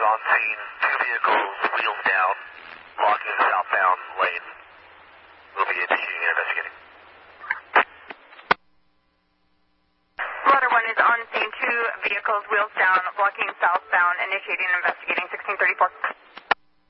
on scene. 2 vehicles, wheels down, blocking the southbound lane. We'll be initiating and investigating. Ladder 1 is on scene. 2 vehicles, wheels down, blocking southbound, initiating and investigating. 1634.